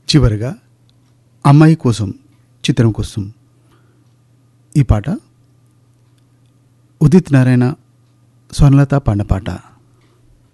చివరిగా అమ్మాయి కోసం చిత్రం కోసం ఈ పాట ఉదిత్ నారాయణ స్వర్ణలత పాడిన పాట.